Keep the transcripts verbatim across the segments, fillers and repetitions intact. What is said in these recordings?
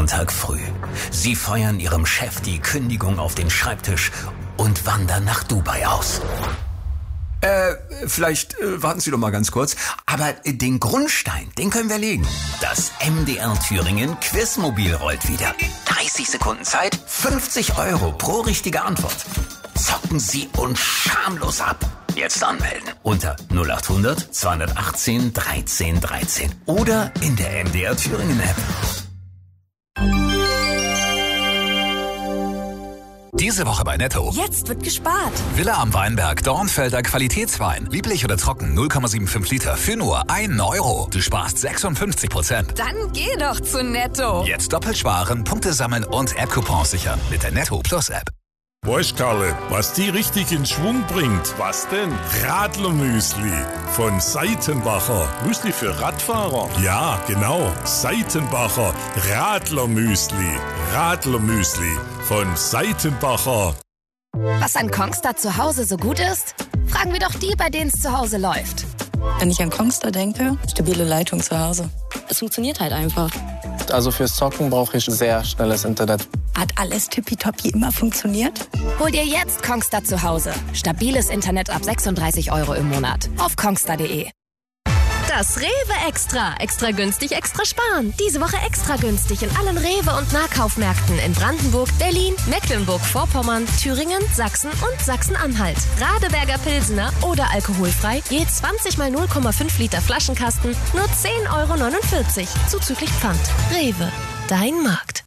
Montag früh. Sie feuern Ihrem Chef die Kündigung auf den Schreibtisch und wandern nach Dubai aus. Äh, vielleicht äh, warten Sie doch mal ganz kurz. Aber äh, den Grundstein, den können wir legen. Das M D R Thüringen Quizmobil rollt wieder. dreißig Sekunden Zeit, fünfzig Euro pro richtige Antwort. Zocken Sie uns schamlos ab. Jetzt anmelden unter null acht hundert zweihundertachtzehn dreizehn dreizehn oder in der M D R Thüringen App. Diese Woche bei Netto. Jetzt wird gespart. Villa am Weinberg, Dornfelder Qualitätswein. Lieblich oder trocken, null Komma fünfundsiebzig Liter für nur einen Euro. Du sparst sechsundfünfzig Prozent. Dann geh doch zu Netto. Jetzt doppelt sparen, Punkte sammeln und App-Coupons sichern mit der Netto Plus App. Weißt Karle, was die richtig in Schwung bringt? Was denn? Radlermüsli von Seitenbacher. Müsli für Radfahrer? Ja, genau. Seitenbacher Radlermüsli. Radlermüsli von Seitenbacher. Was an Kongstar zu Hause so gut ist? Fragen wir doch die, bei denen es zu Hause läuft. Wenn ich an Kongstar denke, stabile Leitung zu Hause. Es funktioniert halt einfach. Also fürs Zocken brauche ich sehr schnelles Internet. Hat alles tippitoppi immer funktioniert? Hol dir jetzt Kongstar zu Hause. Stabiles Internet ab sechsunddreißig Euro im Monat. Auf kongstar punkt de. Das Rewe Extra. Extra günstig, extra sparen. Diese Woche extra günstig in allen Rewe- und Nahkaufmärkten in Brandenburg, Berlin, Mecklenburg-Vorpommern, Thüringen, Sachsen und Sachsen-Anhalt. Radeberger Pilsener oder alkoholfrei, je zwanzig mal null Komma fünf Liter Flaschenkasten, nur zehn Euro neunundvierzig, zuzüglich Pfand. Rewe, dein Markt.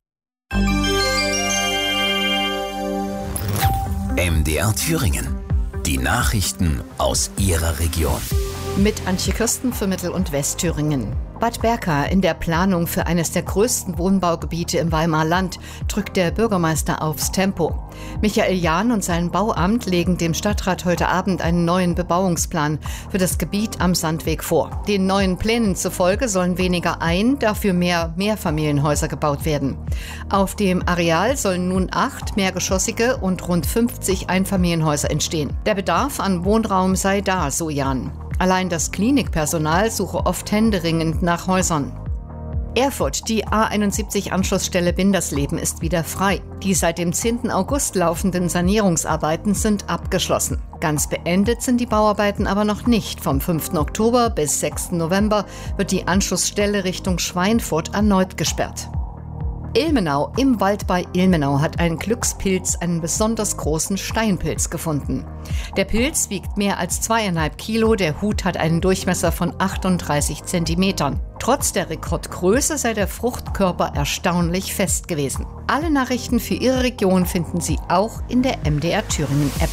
M D R Thüringen. Die Nachrichten aus Ihrer Region. Mit Antje Kirsten für Mittel- und Westthüringen. Bad Berka in der Planung für eines der größten Wohnbaugebiete im Weimarer Land drückt der Bürgermeister aufs Tempo. Michael Jahn und sein Bauamt legen dem Stadtrat heute Abend einen neuen Bebauungsplan für das Gebiet am Sandweg vor. Den neuen Plänen zufolge sollen weniger Ein-, dafür mehr Mehrfamilienhäuser gebaut werden. Auf dem Areal sollen nun acht mehrgeschossige und rund fünfzig Einfamilienhäuser entstehen. Der Bedarf an Wohnraum sei da, so Jahn. Allein das Klinikpersonal suche oft händeringend nach Häusern. Erfurt, die A einundsiebzig Anschlussstelle Bindersleben ist wieder frei. Die seit dem zehnten August laufenden Sanierungsarbeiten sind abgeschlossen. Ganz beendet sind die Bauarbeiten aber noch nicht. Vom fünften Oktober bis sechsten November wird die Anschlussstelle Richtung Schweinfurt erneut gesperrt. Ilmenau. Im Wald bei Ilmenau hat ein Glückspilz einen besonders großen Steinpilz gefunden. Der Pilz wiegt mehr als zweieinhalb Kilo, der Hut hat einen Durchmesser von achtunddreißig Zentimetern. Trotz der Rekordgröße sei der Fruchtkörper erstaunlich fest gewesen. Alle Nachrichten für Ihre Region finden Sie auch in der M D R Thüringen App.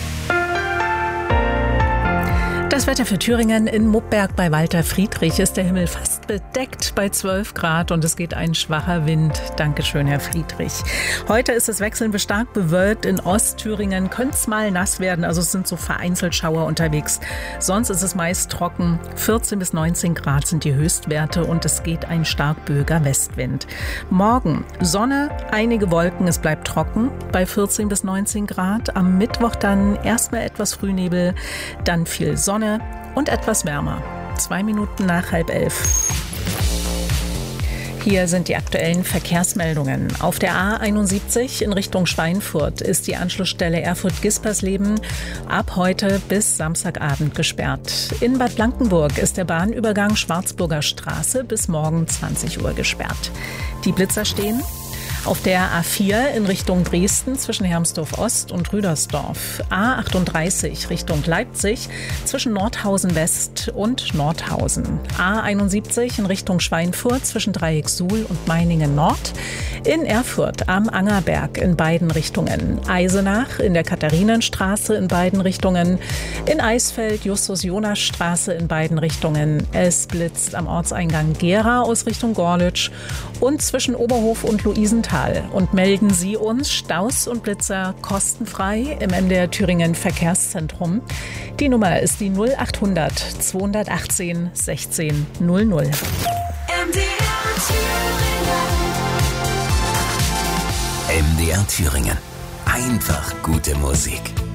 Das Wetter für Thüringen: in Muppberg bei Walter Friedrich ist der Himmel fast bedeckt bei zwölf Grad und es geht ein schwacher Wind. Dankeschön, Herr Friedrich. Heute ist es wechselnd bis stark bewölkt. In Ostthüringen könnte es mal nass werden, also es sind so vereinzelt Schauer unterwegs. Sonst ist es meist trocken. vierzehn bis neunzehn Grad sind die Höchstwerte und es geht ein stark böiger Westwind. Morgen Sonne, einige Wolken, es bleibt trocken bei vierzehn bis neunzehn Grad. Am Mittwoch dann erstmal etwas Frühnebel, dann viel Sonne und etwas wärmer. Zwei Minuten nach halb elf. Hier sind die aktuellen Verkehrsmeldungen. Auf der A einundsiebzig in Richtung Schweinfurt ist die Anschlussstelle Erfurt-Gispersleben ab heute bis Samstagabend gesperrt. In Bad Blankenburg ist der Bahnübergang Schwarzburger Straße bis morgen zwanzig Uhr gesperrt. Die Blitzer stehen auf der A vier in Richtung Dresden zwischen Hermsdorf Ost und Rüdersdorf. A achtunddreißig Richtung Leipzig zwischen Nordhausen West und Nordhausen. A einundsiebzig in Richtung Schweinfurt zwischen Dreiecksuhl und Meiningen Nord. In Erfurt am Angerberg in beiden Richtungen. Eisenach in der Katharinenstraße in beiden Richtungen. In Eisfeld Justus-Jonas-Straße in beiden Richtungen. Es blitzt am Ortseingang Gera aus Richtung Gorlitsch und zwischen Oberhof und Luisenthal. Und melden Sie uns Staus und Blitzer kostenfrei im M D R Thüringen Verkehrszentrum. Die Nummer ist die null achthundert zweihundertachtzehn sechzehn null null. M D R Thüringen. M D R Thüringen. Einfach gute Musik.